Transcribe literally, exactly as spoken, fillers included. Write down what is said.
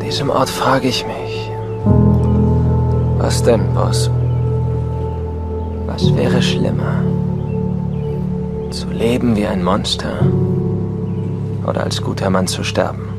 diesem Ort frage ich mich, was denn, Boss? Was wäre schlimmer? Zu leben wie ein Monster oder als guter Mann zu sterben?